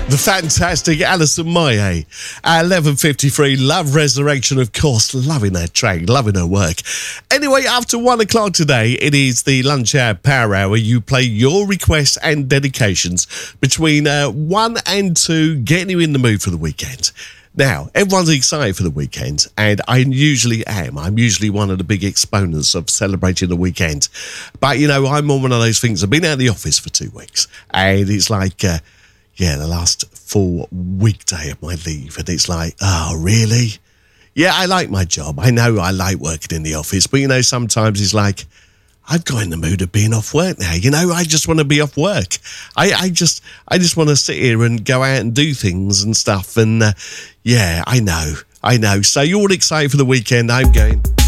The fantastic Alison Moyet at 11:53. Love Resurrection, of course. Loving that track, loving her work. Anyway, after 1 o'clock today, it is the Lunch Hour Power Hour. You play your requests and dedications between 1 and 2, getting you in the mood for the weekend. Now, everyone's excited for the weekend, and I usually am. I'm usually one of the big exponents of celebrating the weekend. But, you know, I'm on one of those things. I've been out of the office for 2 weeks, and it's like... the last full weekday of my leave, and it's like, oh, really? Yeah, I like my job. I know I like working in the office, but, you know, sometimes it's like, I've got in the mood of being off work now. You know, I just want to be off work. I just want to sit here and go out and do things and stuff, and, yeah, I know. So you're all excited for the weekend. I'm going...